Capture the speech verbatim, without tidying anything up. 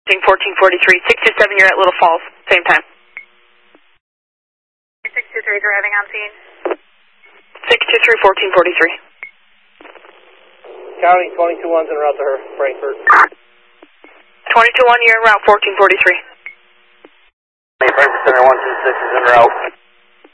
fourteen forty-three. six two seven, you're at Little Falls, same time. six two three driving on scene. six two three, fourteen forty-three. County, twenty-two one's en route to her, Frankfurt. twenty-two one, you're en route, fourteen forty-three. Frankfurt Center one two six is en route.